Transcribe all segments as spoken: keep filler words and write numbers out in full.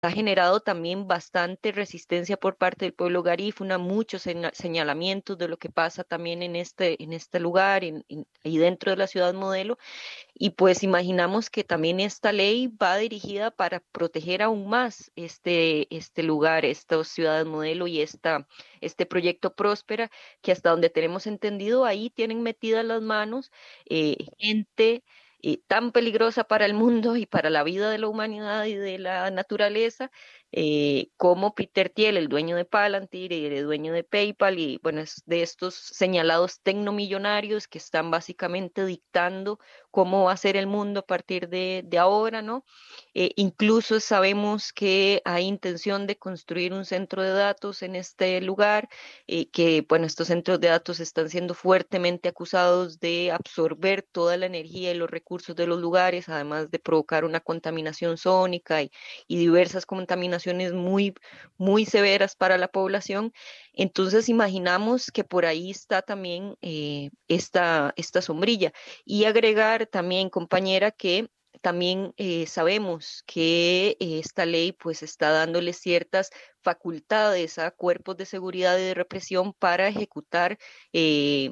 ha generado también bastante resistencia por parte del pueblo garífuna, muchos seña- señalamientos de lo que pasa también en este, en este lugar en- en- y dentro de la ciudad modelo. Y pues imaginamos que también esta ley va dirigida para proteger aún más este, este lugar, esta ciudad modelo y esta, este proyecto Próspera, que hasta donde tenemos entendido, ahí tienen metidas las manos eh, gente eh, tan peligrosa para el mundo y para la vida de la humanidad y de la naturaleza, eh, como Peter Thiel, el dueño de Palantir y el dueño de PayPal, y bueno, es de estos señalados tecnomillonarios que están básicamente dictando cómo va a ser el mundo a partir de, de ahora, ¿no? Eh, incluso sabemos que hay intención de construir un centro de datos en este lugar, eh, que, bueno, estos centros de datos están siendo fuertemente acusados de absorber toda la energía y los recursos de los lugares, además de provocar una contaminación sónica y, y diversas contaminaciones muy, muy severas para la población. Entonces, imaginamos que por ahí está también eh, esta, esta sombrilla. Y agregar también, compañera, que también eh, sabemos que eh, esta ley pues está dándole ciertas facultades a cuerpos de seguridad y de represión para ejecutar eh,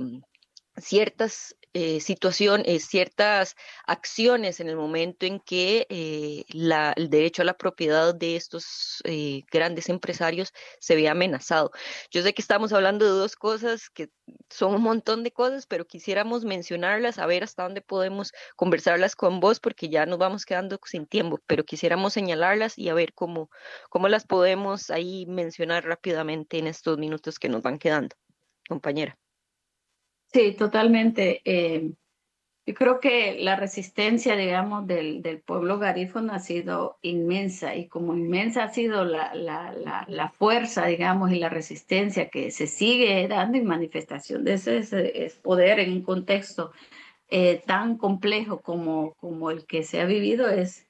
ciertas eh, situaciones, ciertas acciones en el momento en que eh, la, el derecho a la propiedad de estos eh, grandes empresarios se ve amenazado. Yo sé que estamos hablando de dos cosas que son un montón de cosas, pero quisiéramos mencionarlas, a ver hasta dónde podemos conversarlas con vos, porque ya nos vamos quedando sin tiempo, pero quisiéramos señalarlas y a ver cómo, cómo las podemos ahí mencionar rápidamente en estos minutos que nos van quedando, compañera. Sí, totalmente. Eh, yo creo que la resistencia, digamos, del, del pueblo garífuna ha sido inmensa y como inmensa ha sido la, la, la, la fuerza, digamos, y la resistencia que se sigue dando en manifestación de ese, ese- ese poder en un contexto eh, tan complejo como, como el que se ha vivido es,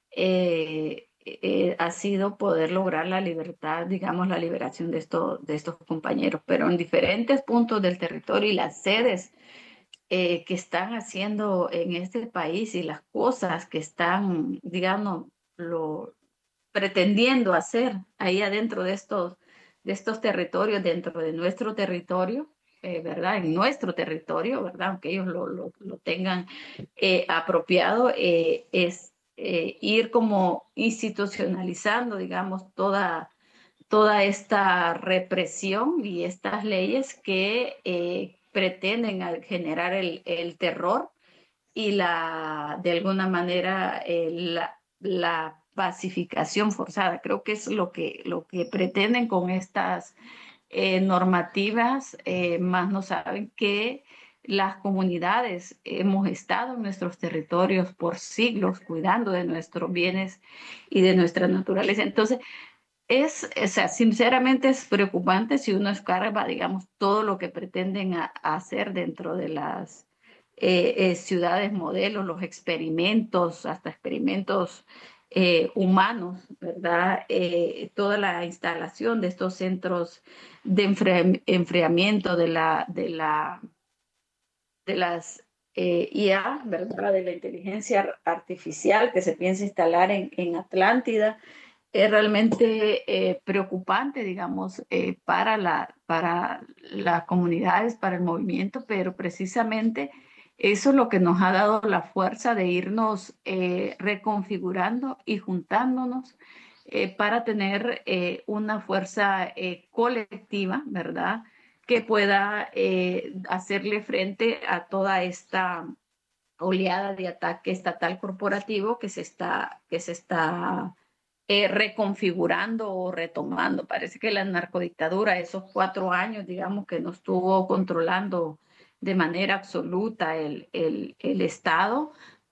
eh, eh, ha sido poder lograr la libertad, digamos, la liberación de, esto, de estos compañeros, pero en diferentes puntos del territorio y las sedes eh, que están haciendo en este país y las cosas que están, digamos, lo, pretendiendo hacer ahí adentro de estos, de estos territorios, dentro de nuestro territorio, eh, ¿verdad? En nuestro territorio, ¿verdad? Aunque ellos lo, lo, lo tengan eh, apropiado, eh, es eh, ir como institucionalizando, digamos, toda, toda esta represión y estas leyes que eh, pretenden generar el, el terror y la, de alguna manera, eh, la, la pacificación forzada. Creo que es lo que, lo que pretenden con estas eh, normativas, eh, más no saben que las comunidades hemos estado en nuestros territorios por siglos cuidando de nuestros bienes y de nuestra naturaleza. Entonces, es, o sea, sinceramente es preocupante si uno escarba, digamos, todo lo que pretenden a, a hacer dentro de las eh, eh, ciudades modelos, los experimentos, hasta experimentos eh, humanos, ¿verdad? Eh, toda la instalación de estos centros de enfri enfriamiento de, la, de, la, de las eh, I A, ¿verdad? De la inteligencia artificial que se piensa instalar en, en Atlántida es realmente eh, preocupante, digamos, eh, para, la, para las comunidades, para el movimiento, pero precisamente eso es lo que nos ha dado la fuerza de irnos eh, reconfigurando y juntándonos eh, para tener eh, una fuerza eh, colectiva, ¿verdad? Que pueda eh, hacerle frente a toda esta oleada de ataque estatal corporativo que se está, que se está eh, reconfigurando o retomando. Parece que la narcodictadura, esos cuatro años, digamos, que nos estuvo controlando de manera absoluta el, el, el Estado,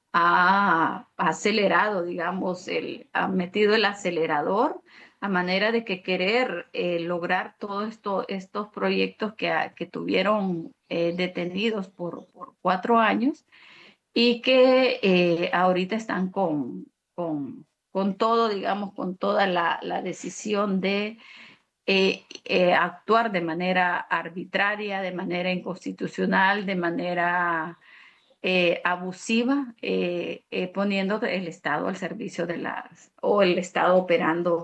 ha, ha acelerado, digamos, el, ha metido el acelerador a manera de que querer eh, lograr todos esto, estos proyectos que, que tuvieron eh, detenidos por, por cuatro años y que eh, ahorita están con, con, con todo, digamos, con toda la, la decisión de eh, eh, actuar de manera arbitraria, de manera inconstitucional, de manera eh, abusiva, eh, eh, poniendo el Estado al servicio de las, o el Estado operando